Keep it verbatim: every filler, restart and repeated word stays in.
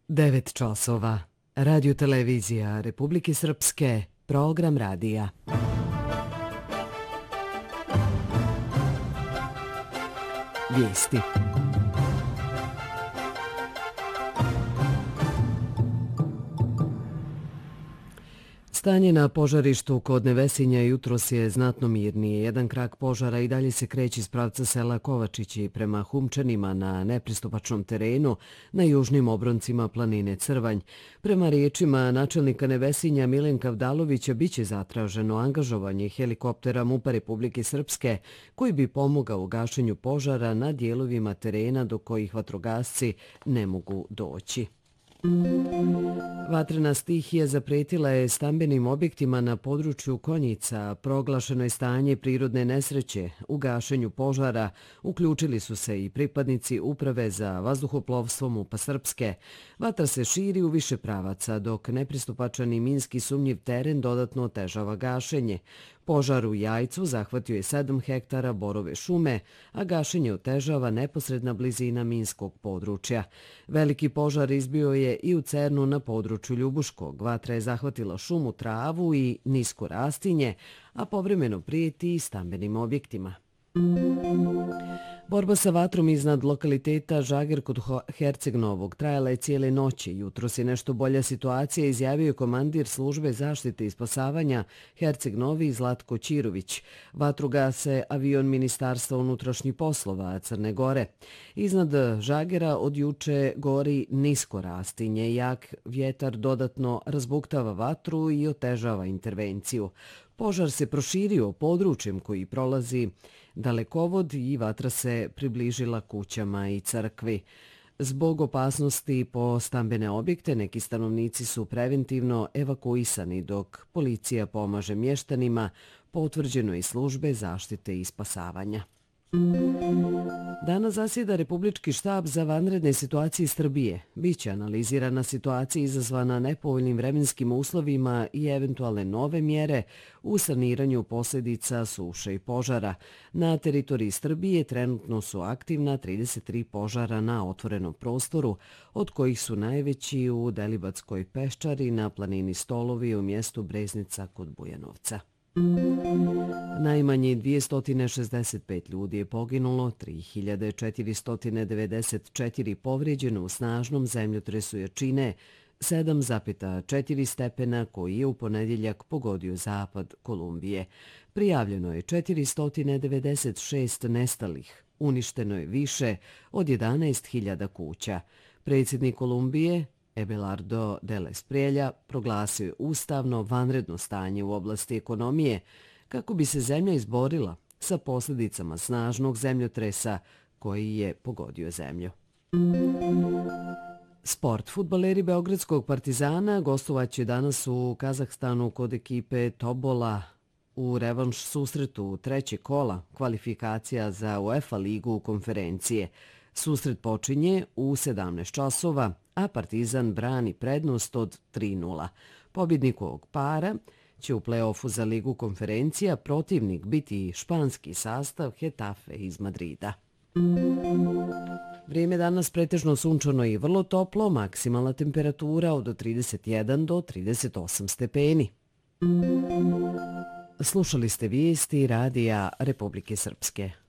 devet časova. Radio televizija Republike Srpske, program radija. Vijesti. Stanje na požarištu kod Nevesinja jutros je znatno mirnije. Jedan krak požara i dalje se kreće iz pravca sela Kovačići prema Humčanima na nepristupačnom terenu na južnim obroncima planine Crvanj. Prema riječima načelnika Nevesinja Milenka Vdalovića biće zatraženo angažovanje helikoptera MUP-a Republike Srpske koji bi pomogao u gašenju požara na dijelovima terena do kojih vatrogasci ne mogu doći. Vatrena stihija zapretila je stambenim objektima na području Konjica. Proglašeno je stanje prirodne nesreće. U gašenju požara uključili su se i pripadnici Uprave za vazduhoplovstvo MUP-a Srpske. Vatra se širi u više pravaca, dok nepristupačan i minski sumnjiv teren dodatno otežava gašenje. Požar u Jajcu zahvatio je sedam hektara borove šume, a gašenje otežava neposredna blizina minskog područja. Veliki požar izbio je i u Cernu na području Ljubuškog. Vatra je zahvatila šumu, travu i nisko rastinje, a povremeno prijeti i stambenim objektima. Borba sa vatrom iznad lokaliteta Žager kod Herceg Novog trajala je cijele noći. Jutros je nešto bolja situacija, izjavio je komandir službe zaštite i spasavanja Herceg Novi Zlatko Ćirović. Vatru gase avion Ministarstva unutrašnjih poslova Crne Gore. Iznad Žagera od juče gori nisko rastinje. Jak vjetar dodatno razbuktava vatru i otežava intervenciju. Požar se proširio područjem koji prolazi dalekovod i vatra se približila kućama i crkvi. Zbog opasnosti po stambene objekte neki stanovnici su preventivno evakuisani dok policija pomaže mještanima, potvrđeno i službe zaštite i spasavanja. Danas zasjeda Republički štab za vanredne situacije Srbije. Biće analizirana situacija izazvana nepovoljnim vremenskim uslovima i eventualne nove mjere u saniranju posljedica suše i požara. Na teritoriji Srbije trenutno su aktivna trideset tri požara na otvorenom prostoru, od kojih su najveći u Delibatskoj peščari na planini Stolovi u mjestu Breznica kod Bujanovca. Najmanje dvjesto šezdeset pet ljudi je poginulo, tri hiljade četiristo devedeset četiri povrijeđeno u snažnom zemljotresu jačine sedam zarez četiri stepena koji je u ponedjeljak pogodio zapad Kolumbije. Prijavljeno je četiristo devedeset šest nestalih, uništeno je više od jedanaest hiljada kuća. Predsjednik Kolumbije Abelardo del Espriella proglasio je ustavno vanredno stanje u oblasti ekonomije kako bi se zemlja izborila sa posljedicama snažnog zemljotresa koji je pogodio zemlju. Sport. Fudbaleri Beogradskog Partizana gostovaće danas u Kazahstanu kod ekipe Tobola u revanš susretu trećeg kola kvalifikacija za UEFA ligu konferencije. Susret počinje u sedamnaest časova, a Partizan brani prednost od tri nula. Pobjednik ovog para će u play-offu za ligu konferencija protivnik biti španski sastav Getafe iz Madrida. Vrijeme danas pretežno sunčano i vrlo toplo, maksimalna temperatura od trideset jedan do trideset osam stepeni. Slušali ste vijesti Radija Republike Srpske.